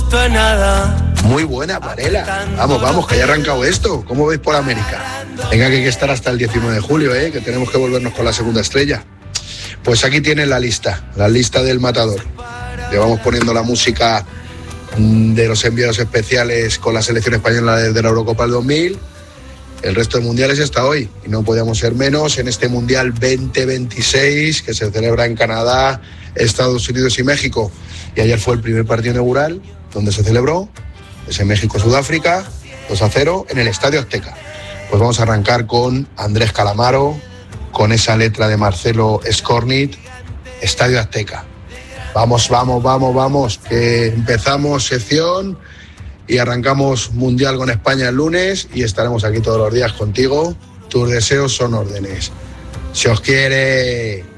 justo es nada. Muy buena, Varela. Vamos, que ya ha arrancado esto. ¿Cómo veis por América? Venga, que hay que estar hasta el 19 de julio, que tenemos que volvernos con la segunda estrella. Pues aquí tienen la lista del matador. Le vamos poniendo la música de los enviados especiales con la selección española desde la Eurocopa del 2000. El resto de mundiales está hoy y no podíamos ser menos en este Mundial 2026 que se celebra en Canadá, Estados Unidos y México. Y ayer fue el primer partido inaugural donde se celebró ese México-Sudáfrica 2-0 en el Estadio Azteca. Pues vamos a arrancar con Andrés Calamaro, con esa letra de Marcelo Skornit, Estadio Azteca. Vamos, que empezamos sección y arrancamos Mundial con España el lunes y estaremos aquí todos los días contigo. Tus deseos son órdenes. Se os quiere.